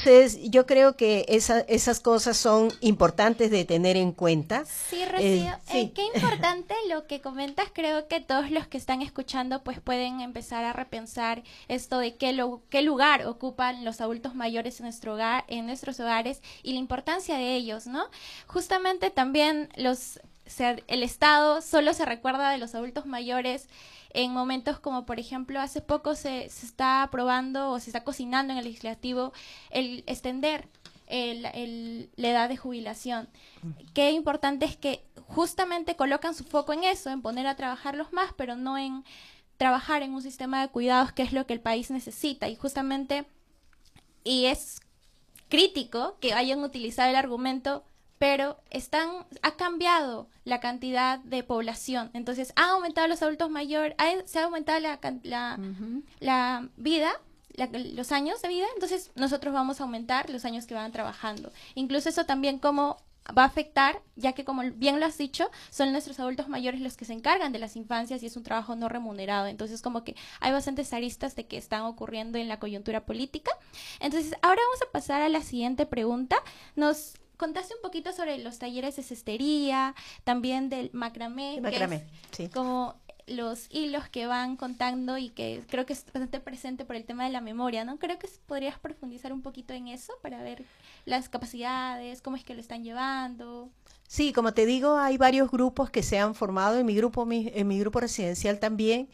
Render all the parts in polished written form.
Entonces, yo creo que esas cosas son importantes de tener en cuenta. Sí, Rocío, Sí. qué importante lo que comentas. Creo que todos los que están escuchando pues pueden empezar a repensar esto de qué lugar ocupan los adultos mayores en nuestro hogar, en nuestros hogares, y la importancia de ellos, ¿no? Justamente también el Estado solo se recuerda de los adultos mayores en momentos como, por ejemplo, hace poco se está aprobando o se está cocinando en el legislativo el extender la edad de jubilación. Qué importante es que justamente colocan su foco en eso, en poner a trabajarlos más, pero no en trabajar en un sistema de cuidados, que es lo que el país necesita. Y justamente, y es crítico que hayan utilizado el argumento, pero ha cambiado la cantidad de población. Entonces, han aumentado los adultos mayores, se ha aumentado la vida, los años de vida, entonces nosotros vamos a aumentar los años que van trabajando. Incluso eso también cómo va a afectar, ya que como bien lo has dicho, son nuestros adultos mayores los que se encargan de las infancias y es un trabajo no remunerado. Entonces como que hay bastantes aristas de que están ocurriendo en la coyuntura política. Entonces ahora vamos a pasar a la siguiente pregunta. Nos contaste un poquito sobre los talleres de cestería, también del macramé, Sí. como los hilos que van contando y que creo que es bastante presente por el tema de la memoria, ¿no? Creo que podrías profundizar un poquito en eso para ver las capacidades, cómo es que lo están llevando. Sí, como te digo, hay varios grupos que se han formado en mi grupo residencial también,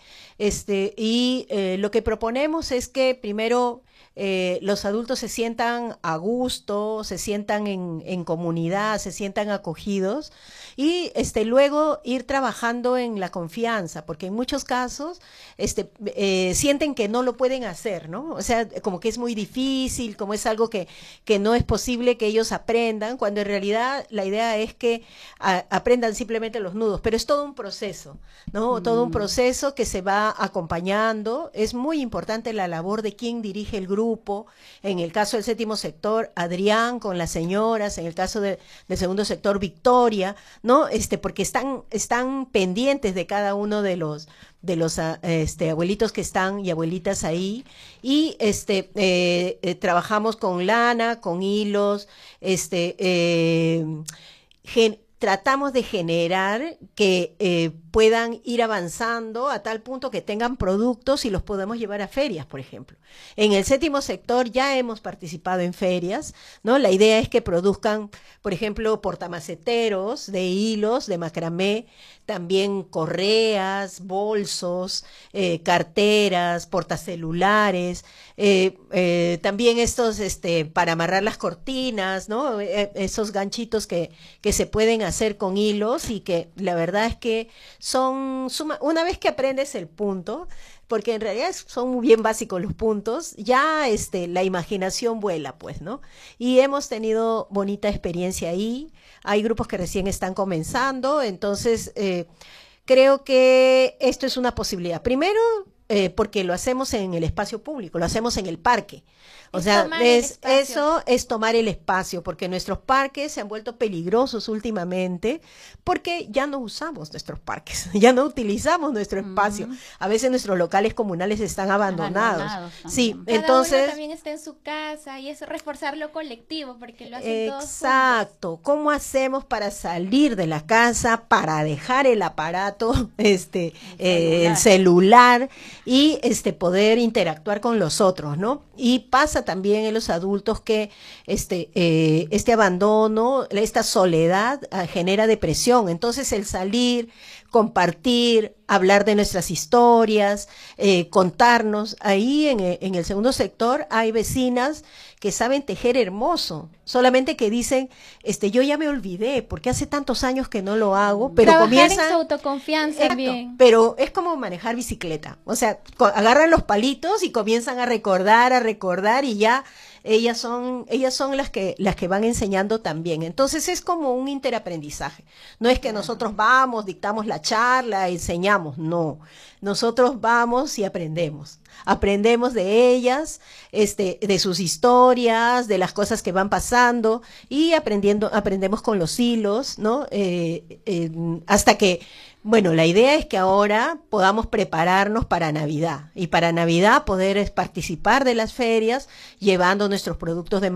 y lo que proponemos es que primero los adultos se sientan a gusto, se sientan en comunidad, se sientan acogidos y luego ir trabajando en la confianza, porque en muchos casos sienten que no lo pueden hacer, ¿no? O sea, como que es muy difícil, como es algo que no es posible que ellos aprendan, cuando en realidad la idea es que aprendan simplemente los nudos, pero es todo un proceso, ¿no? Todo un proceso que se va acompañando. Es muy importante la labor de quien dirige el grupo. En el caso del séptimo sector, Adrián con las señoras, en el caso del segundo sector, Victoria, ¿no? Porque están pendientes de cada uno de los abuelitos que están y abuelitas ahí, y trabajamos con lana, con hilos, tratamos de generar que puedan ir avanzando a tal punto que tengan productos y los podamos llevar a ferias, por ejemplo. En el séptimo sector ya hemos participado en ferias, ¿no? La idea es que produzcan, por ejemplo, portamaceteros de hilos, de macramé, también correas, bolsos, carteras, portacelulares, también estos para amarrar las cortinas, ¿no? Esos ganchitos que se pueden hacer con hilos y que la verdad es que una vez que aprendes el punto, porque en realidad son muy bien básicos los puntos, ya la imaginación vuela, pues, ¿no? Y hemos tenido bonita experiencia ahí. Hay grupos que recién están comenzando, entonces creo que esto es una posibilidad. Primero, porque lo hacemos en el espacio público, lo hacemos en el parque. O sea, eso es tomar el espacio, porque nuestros parques se han vuelto peligrosos últimamente, porque ya no usamos nuestros parques, ya no utilizamos nuestro espacio. A veces nuestros locales comunales están abandonados. Sí, entonces cada uno también está en su casa y es reforzar lo colectivo, porque lo hacen todos juntos. Exacto. ¿Cómo hacemos para salir de la casa, para dejar el aparato, el celular y poder interactuar con los otros, ¿no? Y pasa también en los adultos que este abandono, esta soledad genera depresión. Entonces el salir, compartir, hablar de nuestras historias, contarnos. Ahí en el segundo sector hay vecinas que saben tejer hermoso, solamente que dicen, yo ya me olvidé, porque hace tantos años que no lo hago, pero trabajar en su autoconfianza también. Pero es como manejar bicicleta, o sea, agarran los palitos y comienzan a recordar y ya ellas son las que van enseñando también. Entonces es como un interaprendizaje. No es que nosotros vamos, dictamos la charla, enseñamos, no. Nosotros vamos y aprendemos. Aprendemos de ellas, de sus historias, de las cosas que van pasando y aprendemos con los hilos, ¿no? Hasta que, bueno, la idea es que ahora podamos prepararnos para Navidad y para Navidad poder participar de las ferias llevando nuestros productos de